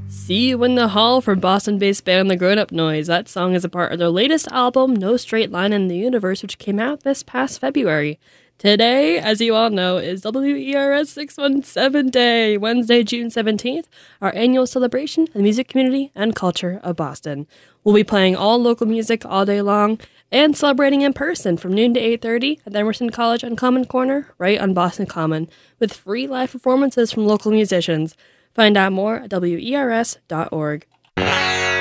See You in the Hall from Boston-based band The Grown Up Noise. That song is a part of their latest album, No Straight Line in the Universe, which came out this past February. Today, as you all know, is WERS 617 Day, Wednesday, June 17th, our annual celebration of the music community and culture of Boston. We'll be playing all local music all day long and celebrating in person from noon to 8:30 at the Emerson College on Common Corner, right on Boston Common, with free live performances from local musicians. Find out more at WERS.org.